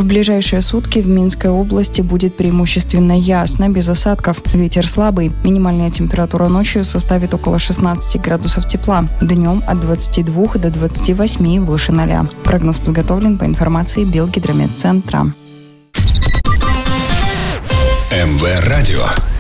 В ближайшие сутки в Минской области будет преимущественно ясно, без осадков. Ветер слабый. Минимальная температура ночью составит около 16 градусов тепла. Днем от 22 до 28 выше 0. Прогноз подготовлен по информации Белгидрометцентра. МВ Радио.